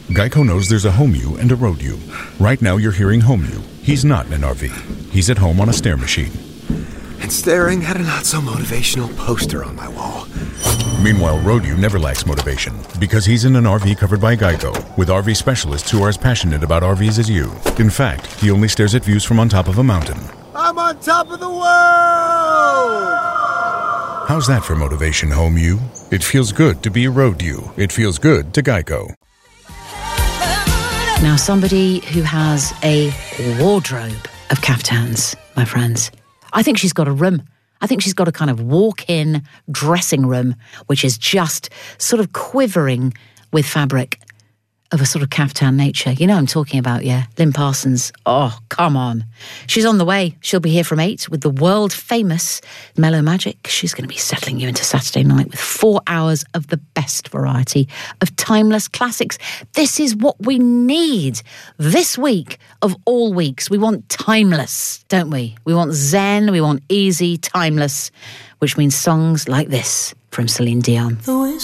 Geico knows there's a home you and a road you. Right now you're hearing home you. He's not in an RV. He's at home on a stair machine. And staring at a not-so-motivational poster on my wall. Meanwhile, road you never lacks motivation because he's in an RV covered by Geico with RV specialists who are as passionate about RVs as you. In fact, he only stares at views from on top of a mountain. I'm on top of the world! How's that for motivation, home you? It feels good to be a road you. It feels good to Geico. Now, somebody who has a wardrobe of caftans, my friends. I think she's got a room. I think she's got a kind of walk-in dressing room, which is just sort of quivering with fabric of a sort of caftan nature. You know what I'm talking about, yeah? Lynn Parsons. Oh, come on. She's on the way. She'll be here from 8 with the world-famous Mellow Magic. She's going to be settling you into Saturday night with 4 hours of the best variety of timeless classics. This is what we need this week of all weeks. We want timeless, don't we? We want zen, we want easy, timeless, which means songs like this from Celine Dion.